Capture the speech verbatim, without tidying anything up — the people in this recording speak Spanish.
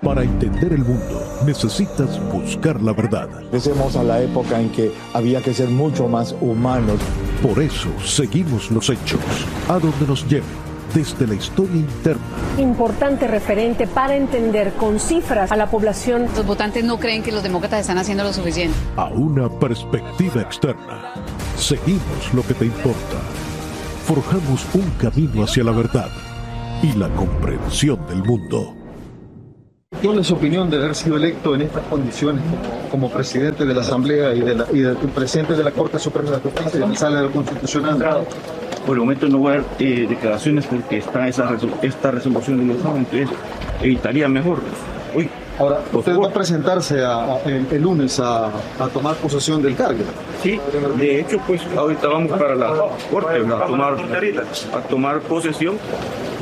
Para entender el mundo, necesitas buscar la verdad. Regresemos a la época en que había que ser mucho más humanos. Por eso seguimos los hechos, a donde nos lleven, desde la historia interna. Importante referente para entender con cifras a la población. Los votantes no creen que los demócratas están haciendo lo suficiente. A una perspectiva externa. Seguimos lo que te importa. Forjamos un camino hacia la verdad y la comprensión del mundo. ¿Cuál es su opinión de haber sido electo en estas condiciones como presidente de la Asamblea y, de la, y del presidente de la Corte Suprema de Justicia en la Sala del Constitucional? Por el momento no voy a dar eh, declaraciones porque está esa resol- esta resolución del Estado, entonces evitaría mejor. Uy, Ahora, usted va a presentarse a, a, el, el lunes a, a tomar posesión del cargo. Sí, de hecho, pues ahorita vamos para la Corte a tomar, a tomar posesión